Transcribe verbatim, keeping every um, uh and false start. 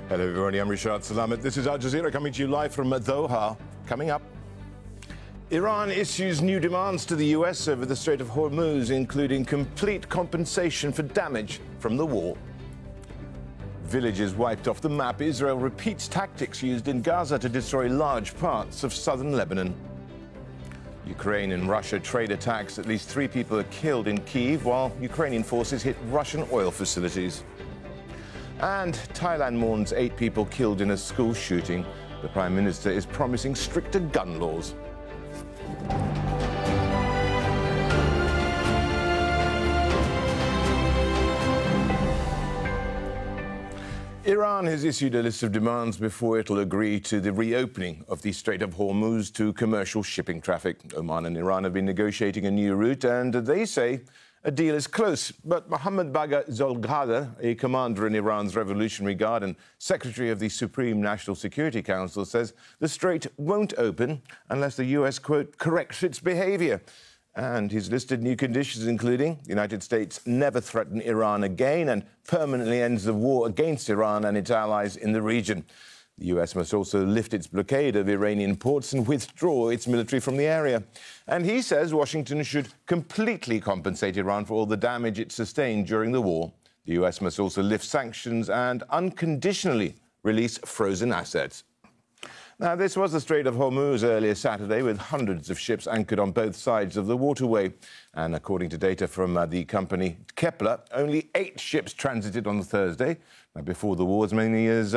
Hello everybody, I'm Rishad Salamat. This is Al Jazeera coming to you live from Doha. Coming up, Iran issues new demands to the U S over the Strait of Hormuz, including complete compensation for damage from the war. Villages wiped off the map. Israel repeats tactics used in Gaza to destroy large parts of southern Lebanon. Ukraine and Russia trade attacks. At least three people are killed in Kyiv, while Ukrainian forces hit Russian oil facilities. And Thailand mourns eight people killed in a school shooting. The Prime Minister is promising stricter gun laws. Iran has issued a list of demands before it'll agree to the reopening of the Strait of Hormuz to commercial shipping traffic. Oman and Iran have been negotiating a new route, and they say a deal is close. But Mohammad Bagher Zolghadeh, a commander in Iran's Revolutionary Guard and Secretary of the Supreme National Security Council, says the strait won't open unless the U S, quote, corrects its behaviour. And he's listed new conditions, including the United States never threaten Iran again and permanently ends the war against Iran and its allies in the region. The U S must also lift its blockade of Iranian ports and withdraw its military from the area. And he says Washington should completely compensate Iran for all the damage it sustained during the war. The U S must also lift sanctions and unconditionally release frozen assets. Now, this was the Strait of Hormuz earlier Saturday, with hundreds of ships anchored on both sides of the waterway. And according to data from uh, the company Kepler, only eight ships transited on Thursday. Now, before the war, as many as